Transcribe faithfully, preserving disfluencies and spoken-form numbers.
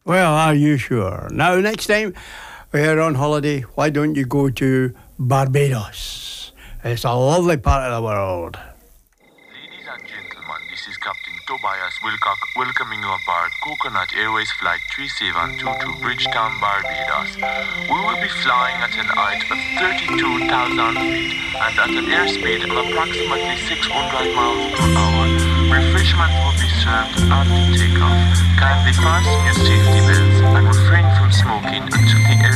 Well, are you sure? Now, next time we're on holiday, why don't you go to Barbados? It's a lovely part of the world. Ladies and gentlemen, this is Captain Tobias Wilcock welcoming you aboard Coconut Airways Flight three seven two to Bridgetown, Barbados. We will be flying at an height of thirty-two thousand feet and at an airspeed of approximately six hundred miles per hour. Refreshments will be served after takeoff. Kindly fasten your safety belts and refrain from smoking until the air